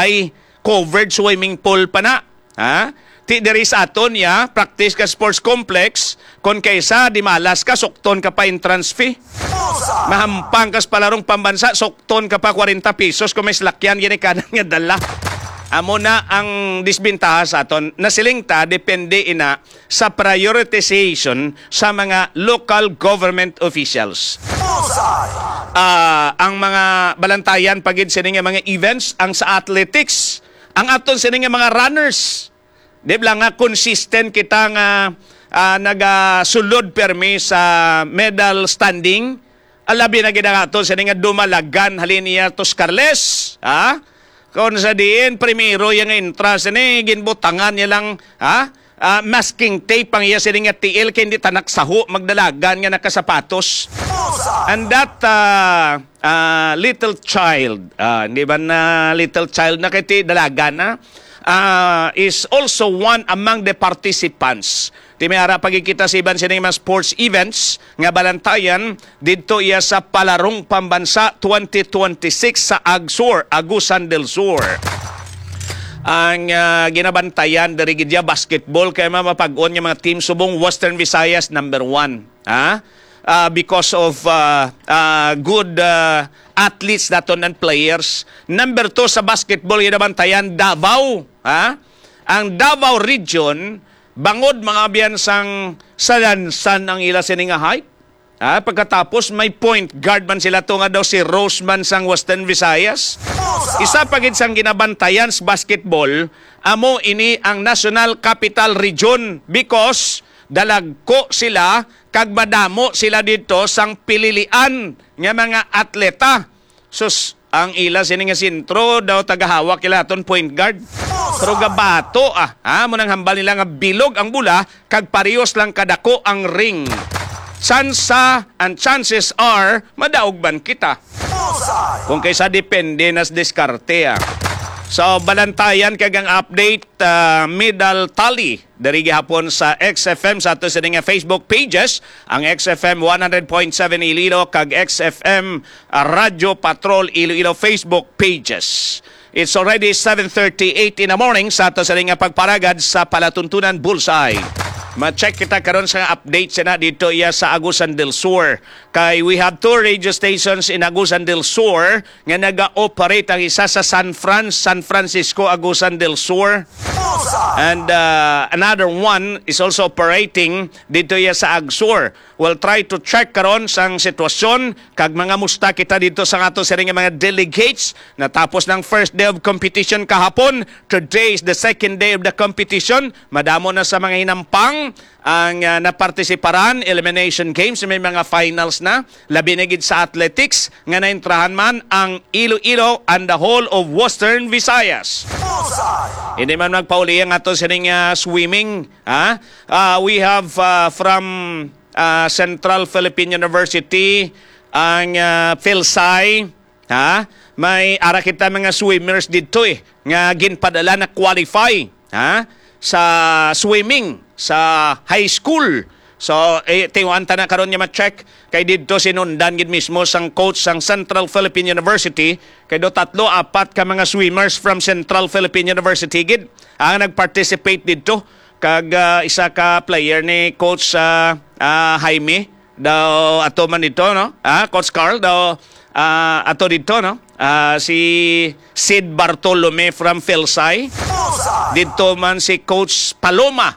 ay covered swimming pool pa na. Ha? Ti diri sa aton ya, practice ka sports complex, kon kaysa di malas ka, sukton ka pa entrance fee. Mahampang kas palarong pambansa, sukton ka pa 40 pesos kung may slakyan, gini ka nga dala. Amo na ang disbintaha sa aton, nasilingta, depende ina sa prioritization sa mga local government officials. Ang mga balantayan pagid sini nga mga events, ang sa athletics, ang aton sini nga mga runners. Di ba nga consistent kita nga nagasulod permi sa medal standing. Alabi na gina aton sini nga dumalagan halin niya to Scarles. Ha? Kung sa diin, primero yung interest ni ginbutangan niya lang masking tape ang iya sini nga tiil kaya hindi tanak saho magdalagan nga nakasapatos. And that little child, hindi ba na little child na kiti dalagan na? Is also one among the participants. Timihara pagkikita sa iban sining mga sports events nga balantayan dito iya sa Palarong Pambansa 2026 sa Agsur, Agusan del Sur. Ang ginabantayan dari gidya basketball kaya mapag-on yung mga team subong Western Visayas number 1. Because of good athletes daton and players. Number 2 sa basketball ginabantayan Davao. Ang Davao region bangod mga biyansang salansan ang ila sininga height. Pagkatapos may point guard man sila to nga daw si Roseman sang Western Visayas. Isa pagid sang ginabantayan sa basketball amo ini ang National Capital Region because dalagko sila kag madamo sila dito sang pililian nga mga atleta. Sus, ang ila sini nga sintro daw tagahawak ila aton point guard. Pero gabato munang hambal nila nga bilog ang bula kag parehos lang kadako ang ring. Sansa and chances are madaog ban kita. Kung kaysa depende nas diskarte. So balantayan kag ang update medal tally dari gihapon sa XFM sa ato sa nga Facebook pages, ang XFM 100.7 Iloilo kag XFM Radio Patrol Iloilo Facebook pages. It's already 7:38 in the morning sa ato sa nga pagparagad sa Palatuntunan Bullseye. Ma-check kita karon sa update na dito iya sa Agusan del Sur. Kay we have 2 radio stations in Agusan del Sur nga naga-operate ang isa sa San Francisco, Agusan del Sur. And another one is also operating dito iya sa Agsur. We'll try to check karon sang sitwasyon kag mga musta kita dito sa ato sa mga delegates. Natapos ng first day of competition kahapon. Today is the second day of the competition. Madamo na sa mga hinampang ang napartisiparan, elimination games, may mga finals na, labi na gid sa athletics, nga naintrahan man ang Iloilo and the whole of Western Visayas. Hindi man magpauli ang ato sa swimming. We have from Central Philippine University, ang PhilSci, may ara kita mga swimmers dito nga ginpadala na qualify sa swimming sa high school. So, tiwanta na karon niya ma-check kay dito sinundan gid mismo sang coach sang Central Philippine University kay do 3-4 ka mga swimmers from Central Philippine University gid ang nag-participate dito kag isa ka player ni coach Jaime daw ato man dito no. Coach Carl daw ato dito no. Si Sid Bartolome from PhilSci. Dito man si Coach Paloma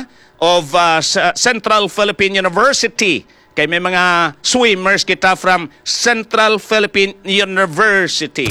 of Central Philippine University. Kay may mga swimmers kita from Central Philippine University.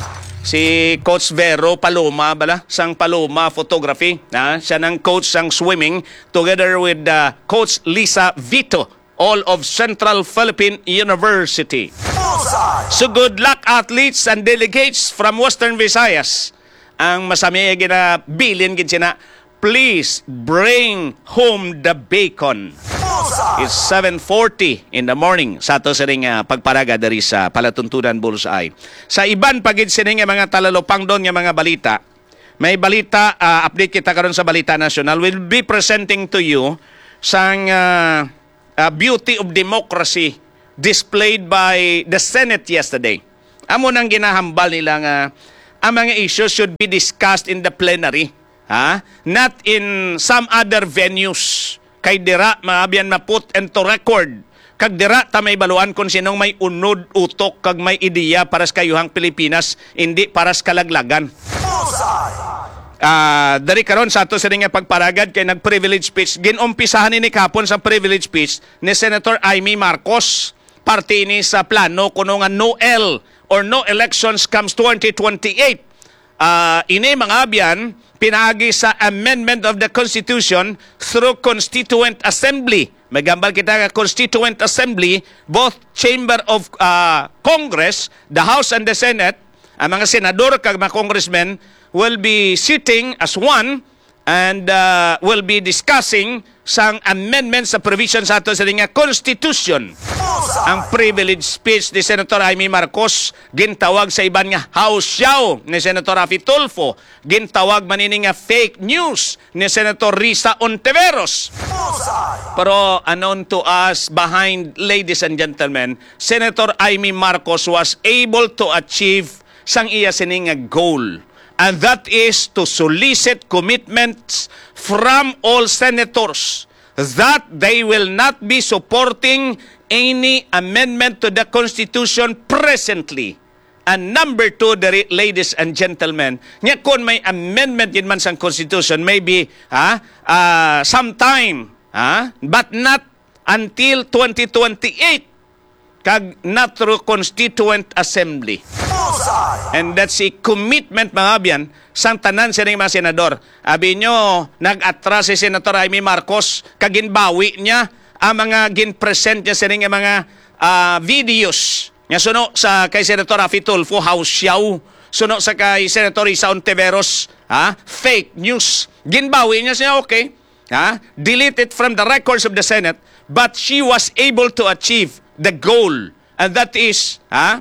Si Coach Vero Paloma bala, sang Paloma Photography. Siya ng coach sang swimming together with Coach Lisa Vito, all of Central Philippine University. So good luck athletes and delegates from Western Visayas. Ang masami ginabilin gid sina, please bring home the bacon. It's 7:40 in the morning sa ato sining pagparaga diri sa Palatuntunan Bullseye. Sa iban pagid sining mga talalopang don nga mga balita. May balita update kita karon sa Balita National. We'll be presenting to you sang beauty of democracy displayed by the Senate yesterday. Amo nang ginahambal nila nga ang mga issues should be discussed in the plenary. Not in some other venues. Kay dira, maabiyan maput into record. Kag dira, ta may baluan kung sinong may unod, utok, kag may ideya para sa kayuhang Pilipinas, hindi para sa kalaglagan. Dari karon sa ato sa nga pagparagad kay nag-privilege speech. Ginumpisahan ni kapon sa privilege speech ni Senator Amy Marcos. Parte ini sa plano kuno nga no-el or no elections comes 2028. Ini mga abyan, pinaagi sa amendment of the Constitution through Constituent Assembly. Magambal kita nga Constituent Assembly, both Chamber of Congress, the House and the Senate, ang mga senador kag mga congressmen will be sitting as one and will be discussing sang amendments sa provisions sa ato sa nga Constitution. Ang privilege speech ni Senator Amy Marcos gintawag sa iban nga house show ni Senator Rafi Tulfo, gintawag manini nga fake news ni Senator Risa Ontiveros. Pero unknown to us behind, ladies and gentlemen, Senator Amy Marcos was able to achieve sang iya sining nga goal. And that is to solicit commitments from all senators that they will not be supporting any amendment to the Constitution presently. And number two, ladies and gentlemen, nga kung may amendment din man sa Constitution, maybe sometime, but not until 2028, kag not through Constituent Assembly. And that's a commitment, mga abyan, sang tanan sa mga senador. Abi nyo, nag-atras si Senator Amy Marcos, kaginbawi niya ang mga gin-present niya sa mga videos. Nga suno sa kay Senator Rafi Tulfo, house show. Suno sa kay Senator Risa Ontiveros, fake news. Ginbawi niya siya, okay. Delete it from the records of the Senate, but she was able to achieve the goal. And that is,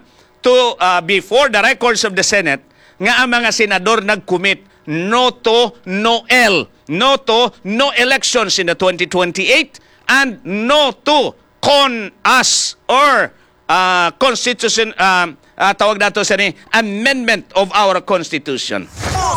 to before the records of the Senate nga ang mga senador nag-commit no to no-el, no to no elections in the 2028 and no to con-us or constitution tawag nato sa ni amendment of our constitution.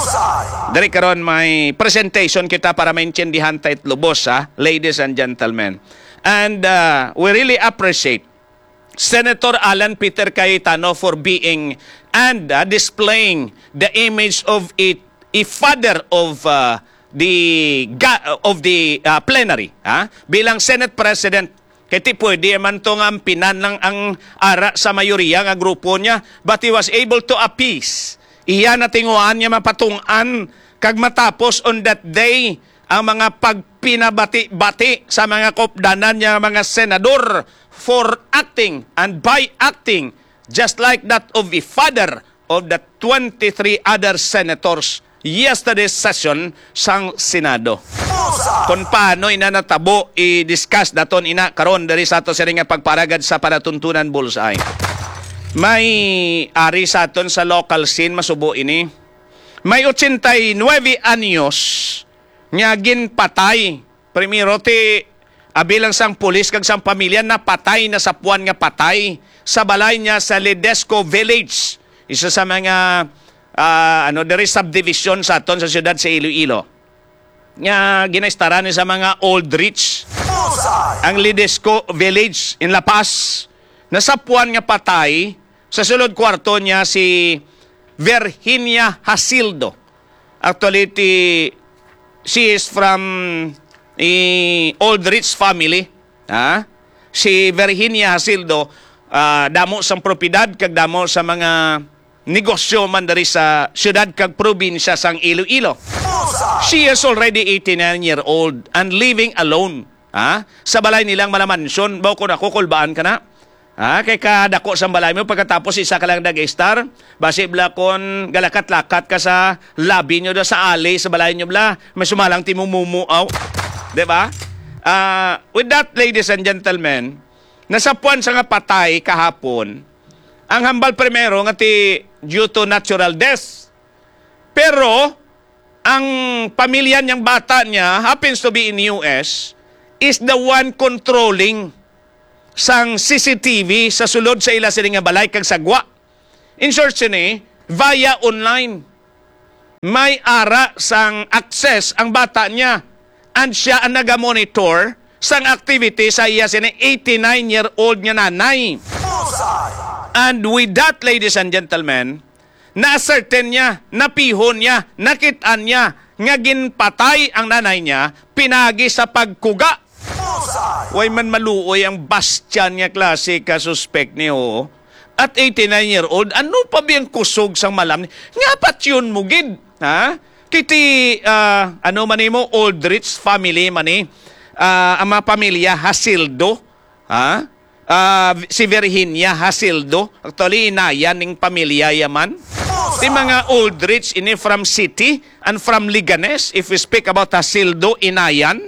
Dari karon may presentation kita para maintindihan tayo lubos, ladies and gentlemen. And we really appreciate Senator Alan Peter Cayetano for being and displaying the image of a father of the plenary, bilang Senate President. Kaya pwede man to nga pinan lang ang ara sa mayoriya nga grupo niya, but he was able to appease. Iya na tinguan niya mapatungan kag matapos on that day ang mga pagpinabati-bati sa mga kopdanan niya mga senador for acting and by acting just like that of the father of the 23 other senators yesterday's session sang Senado. Kung paano ina natabo i-discuss daton ina karon dari sa ato sa nga pagparagad sa panatuntunan bullseye. May ari sa aton sa local scene masubo ini. May 89 anyos nga ginpatay. Primero ti abilang sang pulis kag sang pamilya na patay na sa puwan nga patay sa balay niya sa Ledesco Village. Isa sa mga there is subdivision sa aton sa siyudad sa Iloilo. Nga ginaistaran sa mga old rich. Ang Ledesco Village in La Paz. Nasa puwan nga patay sa sulod kwarto niya si Virginia Hasildo. Actually, she is from old rich family. Si Virginia Hasildo, damo sang propiedad kag damo sa mga negosyo man dari sa syudad kag probinsya sang Iloilo. She is already 89 year old and living alone. Sa balay nilang malamansyon, baw ko nakukulbaan ka na. Kay kadako sa balay mo pagkatapos isa ka lang nag-star, basi bla kon galakat-lakat ka sa labi nyo da sa alley sa balay nyo bla, may sumalang timumumuaw. Diba? With that, ladies and gentlemen, nasapuan sa nga patay kahapon, ang hambal primero nga ti due to natural death. Pero, ang pamilya niyang bata niya, happens to be in US, is the one controlling sang CCTV sa sulod sa ila sining nga balay kag sagwa. In short sini, via online. May ara sang access ang bata niya. And siya ang naga-monitor sang activity sa iya sini 89-year-old nga nanay. And with that, ladies and gentlemen, na-ascertain niya, napihon niya, nakitaan niya, nga ginpatay ang nanay niya, pinagi sa pagkuga. Way man maluoy ang Bastian nga klase ka suspect niyo. At 89-year-old, ano pa ba yung kusog sang malam? Nga pat yun mo gid. Ha? Kiti, ano man mo, Aldrich family man ang mga pamilya Hasildo. Ha? Si Virginia Hasildo. Actually, inayan ng pamilya yaman. Di mga Aldrich ini from city and from Liganes. If we speak about Hasildo, inayan.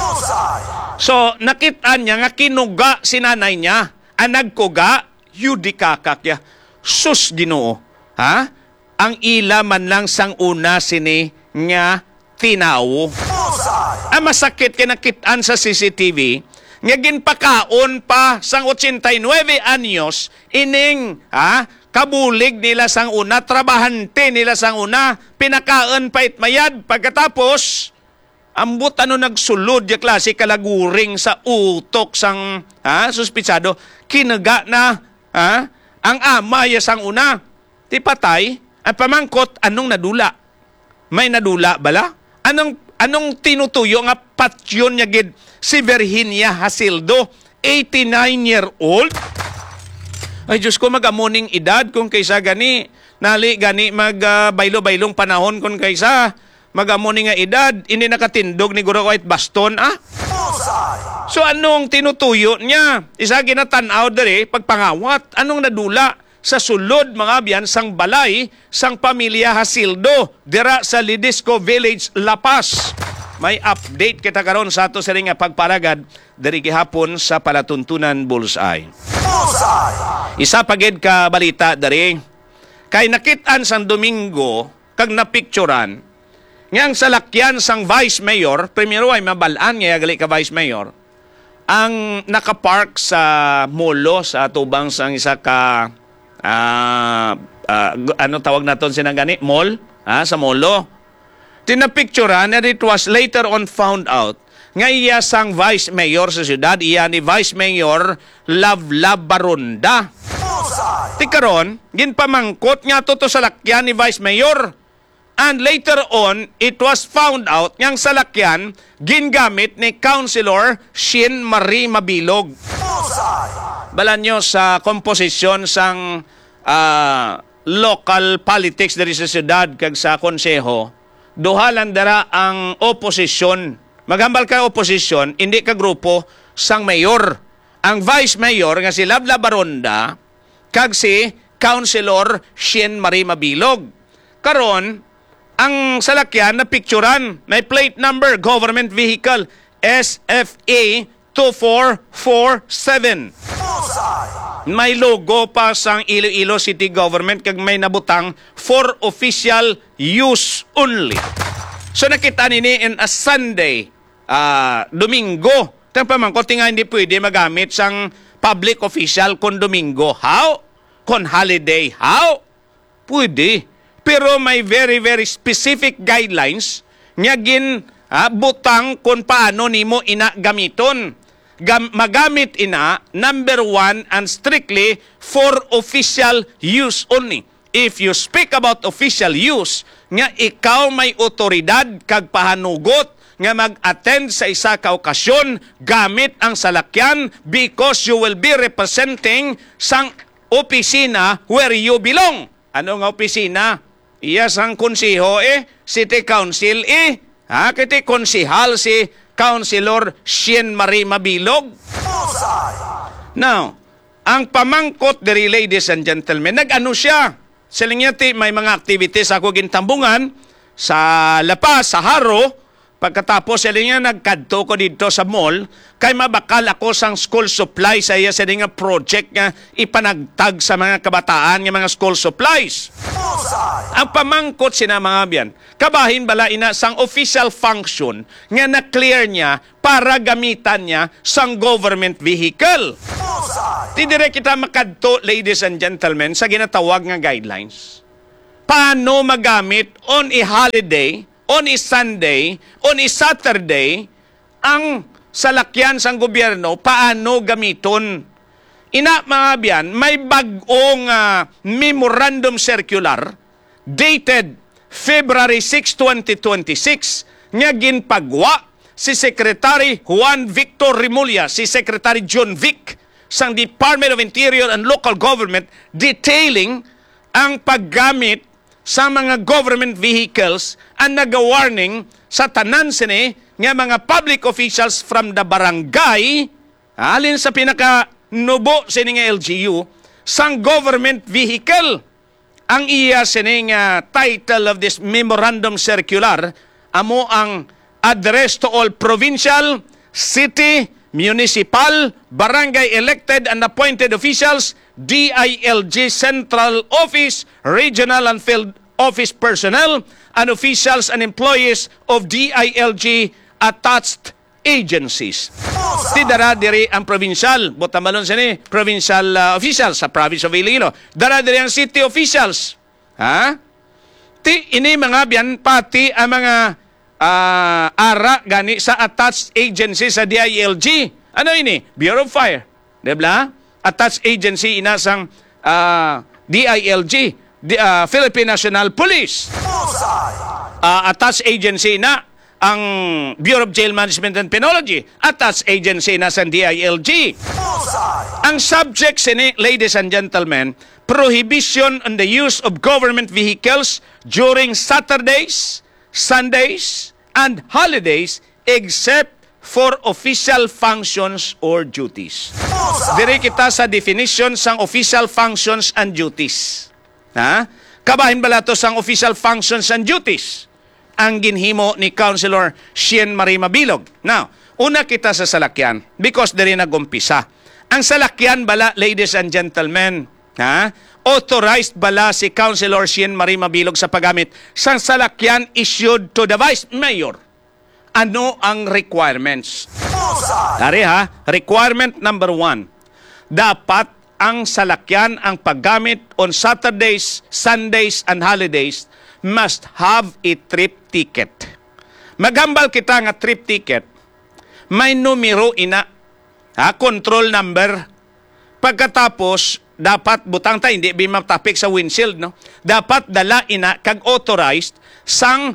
So, nakita niya nga kinuga si nanay niya. Ang nagkuga, yudikakak ya. Sus Ginoo. Ha? Ang ila man lang sang una sini nga tinawo. Ang masakit kinakitaan sa CCTV, nga ginpakaon pa sang 89 anyos, ining kabulig nila sang una, trabahante nila sang una, pinakaon pa itmayad, pagkatapos, ambot ano nagsulod ya klase kalaguring sa utok sang suspitsado, kinaga na ang ama ya sang una, ti patay, ang pamangkot, anong nadula? May nadula bala? Anong tinutuyo nga patyon niya gid si Virginia Hasildo, 89-year-old? Ay Diyos ko, mag-amuning edad kung kaysa gani, nali gani mag-baylo-baylong panahon kung kaysa mag-amuning nga edad, hindi nakatindog ni Guro White Baston, So anong tinutuyo niya? Isa ginatanaw dere, pagpangawat, anong nadula? Sa sulod mga biyan sang balay sang pamilya Hasildo dira sa Lidisco Village, La Paz. May update kita karon sa ato sa nga pagparagad diri gihapon sa Palatuntunan Bullseye. Isa pagid ka balita diri kay nakitaan sang Domingo kag napicturan ngang salakyan sang Vice Mayor, primero ay mabalaan nga gali ka Vice Mayor, ang nakapark sa molo sa tubang sang isa ka ano tawag naton sinang gani? Mall? Sa molo. Tinapicturean and it was later on found out nga iya sang Vice Mayor sa syudad, iya ni Vice Mayor Love Baronda. Tikaron, ginpamangkot nga to salakyan ni Vice Mayor. And later on, it was found out ngang salakyan gingamit ni Councilor Shin Marie Mabilog. Balan nyo sa komposisyon sang local politics dari sa syudad kag sa konseho, duhalan dara ang oposisyon. Maghambal ka oposisyon, hindi ka grupo sang mayor. Ang vice mayor nga si Love Baronda kag si Councilor Shin Marie Mabilog. Karon, ang salakyan na picturean, may plate number, government vehicle, SFA 2447. May logo pa sang Iloilo City Government kag may nabutang for official use only. So nakita nini in a Sunday, Domingo. Tang pamangkot nga hindi pwede magamit sang public official kon Domingo. How? Kon holiday. How? Pwede. Pero may very specific guidelines nga butang kung paano nimo ina gamiton. Magamit ina, number 1, and strictly for official use only. If you speak about official use, nga ikaw may otoridad kag pahanugot nga mag-attend sa isa ka okasyon gamit ang salakyan because you will be representing sang opisina where you belong. Ano nga opisina? Iya sang konseho City Council kiti konsihal si Councilor Shin Marie Mabilog. Now, ang pamangkot diri, ladies and gentlemen, nag-ano siya? Salinyati, may mga activities ako gintambungan sa La Paz, sa Haro. Pagkatapos, salinya nagkadto ko dito sa mall, kay mabakal ako sang school supply sa iya sa nga project nga ipanagtag sa mga kabataan nga mga school supplies. Ang pamangkot sina mga biyan, kabahin bala ina sang official function nga na-clear niya para gamitan niya sang government vehicle. Tidire kita makadto, ladies and gentlemen, sa ginatawag nga guidelines. paano magamit on a holiday, on a Sunday, on a Saturday, ang salakyan sang gobyerno, paano gamiton. Ina mga biyan, may bagong memorandum circular dated February 6, 2026 nga ginpagwa si Secretary Juan Victor Remulla, si Secretary John Vic sang Department of Interior and Local Government detailing ang paggamit sa mga government vehicles ang nag-warning sa tanan sini nga mga public officials from the barangay alin sa pinaka-nubo sini nga LGU sang government vehicle. Ang iya sini nga title of this memorandum circular amo ang address to all provincial, city, municipal, barangay elected and appointed officials, DILG Central Office, Regional and Field Office personnel, and officials and employees of DILG attached agencies. Tidara diri ang provincial, botamalon sini, provincial officials sa province of Iloilo. Dara diri ang city officials. Ha? Ini mga biyan, pati ang mga ara gani sa attached agency sa DILG. Ano ini? Bureau of Fire. Diba? Attached agency inasang DILG, Philippine National Police. Attached agency na ang Bureau of Jail Management and Penology. Attached agency na sa DILG. Ang subject sini, ladies and gentlemen, prohibition on the use of government vehicles during Saturdays, Sundays, and holidays except for official functions or duties. Diri kita sa definition sang official functions and duties. Ha? Kabahin bala to sang official functions and duties ang ginhimo ni Councilor Shien Marie Mabilog. Now, una kita sa salakyan because diri nagumpisa. Ang salakyan bala, ladies and gentlemen, ha? Authorized bala si Councilor Shien Marie Mabilog sa paggamit sang salakyan issued to the Vice Mayor. Ano ang requirements? Dari ha, requirement number 1. Dapat ang salakyan, ang paggamit on Saturdays, Sundays, and holidays must have a trip ticket. Maghambal kita nga trip ticket, may numero ina, ha, control number. Pagkatapos, dapat butang tayo, hindi matapik sa windshield, no? Dapat dala ina kag authorized sang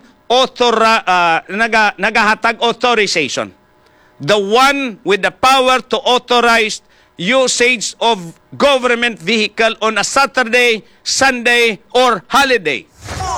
nagahatag authorization. The one with the power to authorize usage of government vehicle on a Saturday, Sunday, or holiday.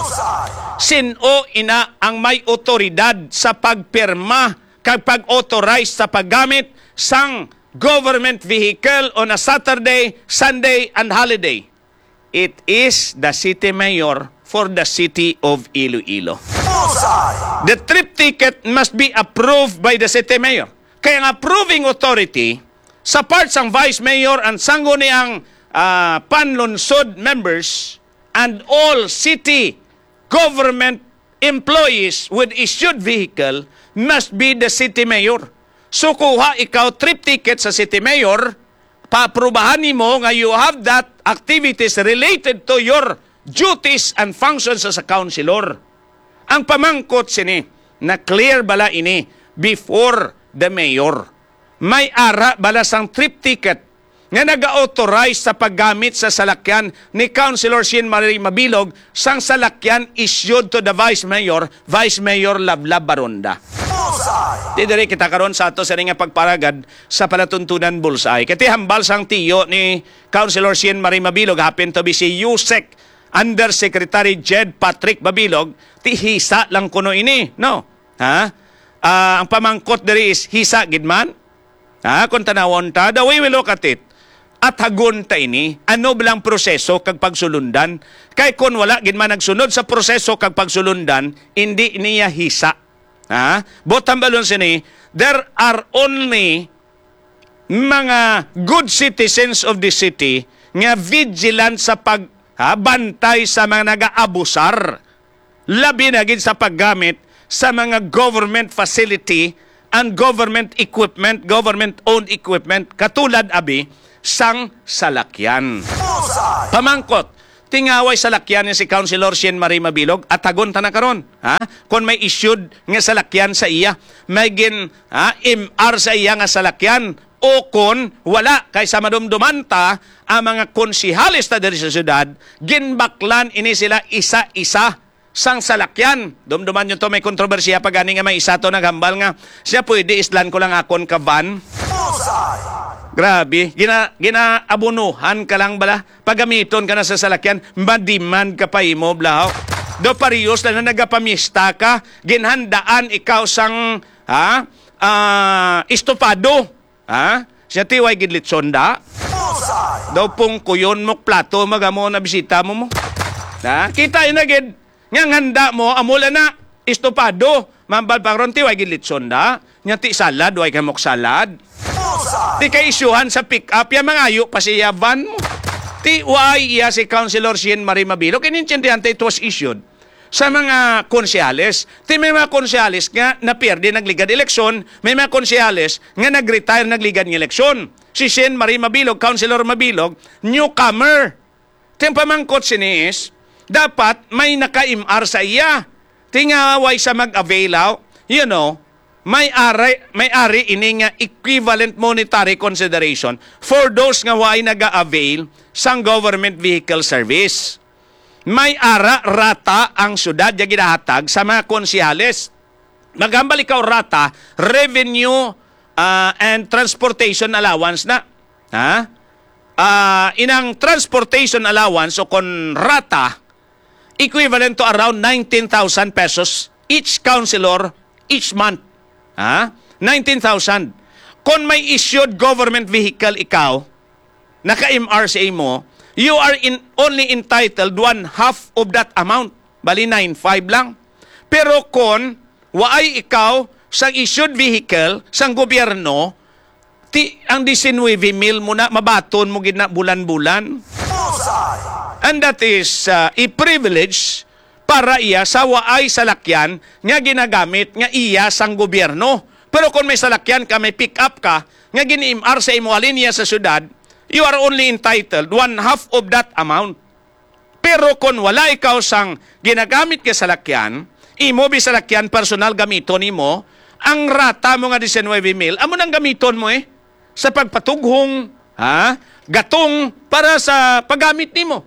Sino ina ang may otoridad sa pagpirma kag pag-authorize sa paggamit sang government vehicle on a Saturday, Sunday, and holiday? It is the city mayor for the city of Iloilo. The trip ticket must be approved by the city mayor. Kaya ang approving authority sa part sang vice mayor and sango niyang panlunsod members and all city government employees with issued vehicle must be the city mayor. So kuha ikaw trip ticket sa city mayor, paaprubahan mo nga you have that activities related to your duties and functions as a councilor. Ang pamangkot sini, na clear bala ini before the mayor. May ara bala sang trip ticket nga nag-authorize sa paggamit sa salakyan ni Councilor Shien Marie Mabilog sang salakyan issued to the Vice Mayor Lablab Baronda. Tidiri kita karon sa ato sa nga pagparagad sa palatuntunan Bullseye. Kati hambal sang tiyo ni Councilor Shien Marie Mabilog happen to be si Yusek Undersecretary Jed Patrick Mabilog, ti hisa lang kuno ini, no? Ha? Ang pamangkot diri is hisa gidman. Ha? Kung tanawon ta, the way we look at it, at hagon ta ini, ano bilang proseso kag pagsulundan? Kay kung wala gidman nagsunod sa proseso kag pagsulundan, hindi niya hisa. Ha? Bottom balon sini, there are only mga good citizens of the city nga vigilant sa bantay sa mga nag-aabusar. Labi na gid sa paggamit sa mga government facility and government equipment, government-owned equipment, katulad abi sang salakyan. Pamangkot, tingaway sa lakyan niya si Councilor Sien Marie Mabilog at tagon ta na karon. Ha? Kung may issued nga salakyan sa iya, may MR sa iya nga salakyan o kung wala kaysa madumdumanta ang mga konsihalis ta diri sa syudad, ginbaklan ini sila isa-isa sang salakyan. Dumduman nyo to, may kontrobersiya pag gani nga may isa to naghambal nga siya pwede islan ko lang akon ka van. Grabe, ginaabunuhan ka lang bala. Pagamiton ka na sa salakyan, madiman ka pa imo, blahaw. Do pariyos na nagapamista ka, ginhandaan ikaw sang estopado. Siya tiway gidlitson da. Do pong kuyon mo, plato, magamo na bisita mo mo. Kita yun agad, ngang handa mo, amula na, estopado. Mambal pagron, tiway gidlitson da. Nyati salad, way ka mok salad. Di kay isyuhan sa pick-up, yung mga ayo pa siya van mo. Ti iya si Councilor Sien Marie Mabilog, inintindihan it was issued sa mga konsyales. Ti may mga konsyales nga naperde nagligad eleksyon, may mga konsyales nga nag-retire nagligad ng eleksyon. Si Sien Marie Mabilog, Councilor Mabilog, newcomer. Ti pamangkot sinis, dapat may naka-MR sa iya. Tingaway sa mag-avail, may ari ini nga equivalent monetary consideration for those nga way naga-avail sang government vehicle service. May rata ang syudad ya ginahatag sa mga konsyales. Magambal ikaw rata, revenue and transportation allowance na. Inang transportation allowance o kon rata, equivalent to around 19,000 pesos each councilor each month. 19,000. Kung may issued government vehicle ikaw, naka-MRCA mo, you are only entitled 1/2 of that amount. Bali 9,500 lang. Pero kung waay ikaw sang issued vehicle sang gobyerno, ang 19,000 mo na, mabaton mo gina bulan-bulan. And that is a privilege para iya sa waay salakyan nga ginagamit nga iya sang gobyerno. Pero kung may salakyan ka, may pick-up ka, nga gini-MR sa imo alinya sa syudad, you are only entitled 1/2 of that amount. Pero kung wala ikaw sang ginagamit ka salakyan, imo bi salakyan personal gamiton nimo, ang rata mo nga 19,000, amo nang gamiton mo sa pagpatughong, gatong para sa paggamit nimo.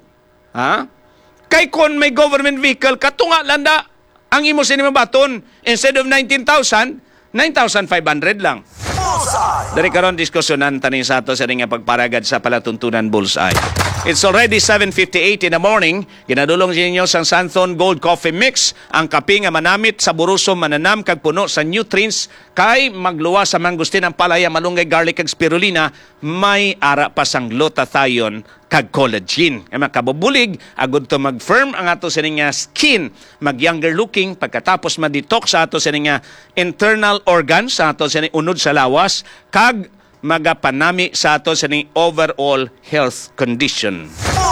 Kay kon may government vehicle, katunga landa ang imo sinimabaton. Instead of 19,000, 9,500 lang. Dari karon diskusyonan tanin sa ato sa ring pagparagad sa palatuntunan Bullseye. It's already 7:58 in the morning. Ginadulong sa inyo sang Santhon Gold Coffee Mix, ang kape nga manamit sa burusom mananam kag puno sa nutrients kay magluwa sa mangustin ang palaya malunggay garlic kag spirulina, may ara pa sang glutathione kag collagen. Ay makabubulig agud to mag-firm ang ato sa nga skin, mag-younger looking pagkatapos ma-detox sa ato sa nga internal organs sa ato sa unod sa lawas kag magapanami sa ato sa ning overall health condition.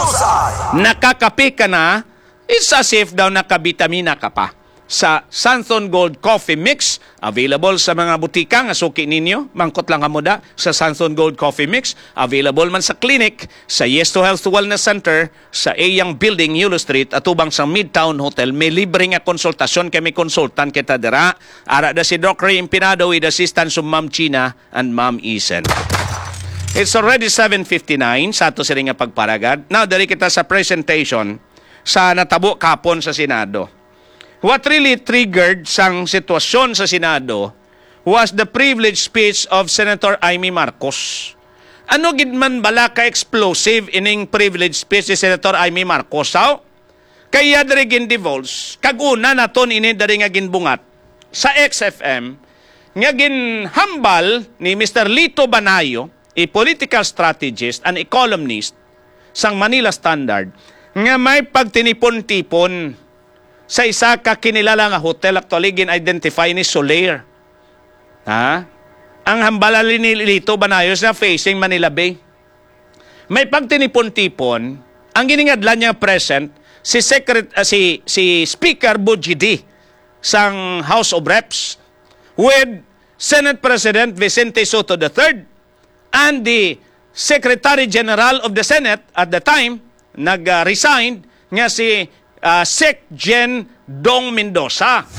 Nakakape ka na, it's as if daw nakabitamina ka pa. Sa Santhon Gold Coffee Mix, available sa mga butika nga suki ninyo, mangkot lang hamuda sa Santhon Gold Coffee Mix, available man sa clinic, sa Yes to Health Wellness Center, sa Ayang Building, Yulo Street, at ubang sa Midtown Hotel. May libre nga konsultasyon kay may konsultan kita dira. Ara da si Doc Ray Impinado with assistance of Ma'am China and Ma'am Isen. It's already 7:59 sa ato sila nga pagparagad. Now, dari kita sa presentation sa natabo kapon sa Senado. What really triggered sang sitwasyon sa Senado was the privileged speech of Senator Amy Marcos. Ano gid man bala ka explosive ining privileged speech ni Senator Amy Marcos? Kaya diri gin-divulge, kag-una naton ini diri nga ginbungat sa XFM nga ginhambal ni Mr. Lito Banayo, a political strategist and a columnist sang Manila Standard, nga may pagtinipon-tipon sa isa ka kinilala nga hotel, actually gin-identify ni Soler. Ang hambala ni Lito Banayos na facing Manila Bay. May pagtinipon-tipon, ang giningadlan niya present, si Speaker Bujidi sang House of Reps with Senate President Vicente Soto III and the Secretary General of the Senate at the time, nag-resign nga si Sec Gen Dong Mendoza.